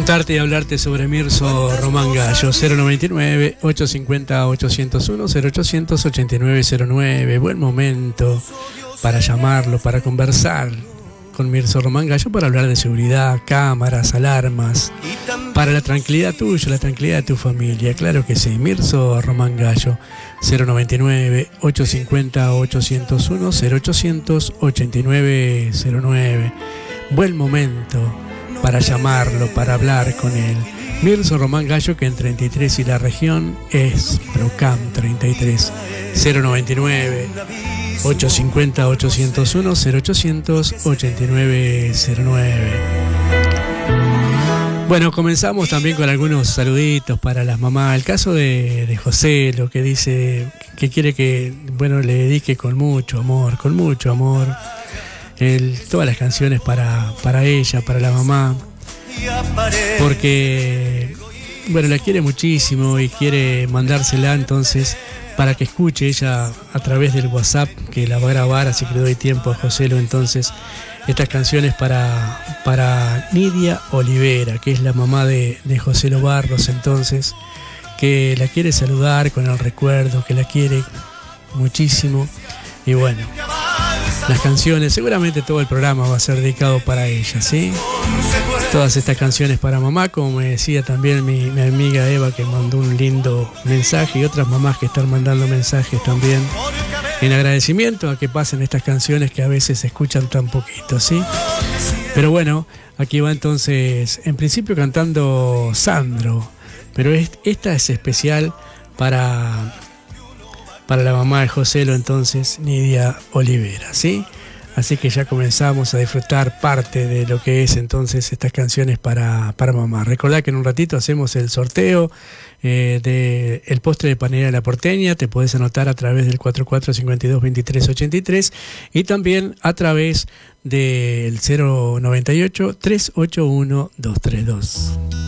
Contarte y hablarte sobre Mirso Román Gallo. 099-850-801, 0800-8909. Buen momento para llamarlo, para conversar con Mirso Román Gallo, para hablar de seguridad, cámaras, alarmas, para la tranquilidad tuya, la tranquilidad de tu familia. Claro que sí, Mirso Román Gallo. 099-850-801, 0800-8909. Buen momento para llamarlo, para hablar con él. Mirso Román Gallo, que en 33 y la región es Procam 33. 099-850-801, 0800-8909. Bueno, comenzamos también con algunos saluditos para las mamás. El caso de José, lo que dice que quiere que, bueno, le dedique con mucho amor, todas las canciones para ella, para la mamá, porque, bueno, la quiere muchísimo y quiere mandársela entonces para que escuche ella a través del WhatsApp, que la va a grabar, así que le doy tiempo a Joselo entonces. Estas canciones para Nidia Olivera, que es la mamá de Joselo Barros, entonces, que la quiere saludar con el recuerdo, que la quiere muchísimo. Y bueno, las canciones, seguramente todo el programa va a ser dedicado para ella, ¿sí? Todas estas canciones para mamá, como me decía también mi amiga Eva, que mandó un lindo mensaje, y otras mamás que están mandando mensajes también en agradecimiento a que pasen estas canciones que a veces se escuchan tan poquito, ¿sí? Pero bueno, aquí va entonces, en principio cantando Sandro, pero esta es especial para la mamá de Joselo, entonces, Nidia Olivera, ¿sí? Así que ya comenzamos a disfrutar parte de lo que es entonces estas canciones para mamá. Recordá que en un ratito hacemos el sorteo del postre de panera de la porteña. Te podés anotar a través del 4452-2383 y también a través del 098-381-232.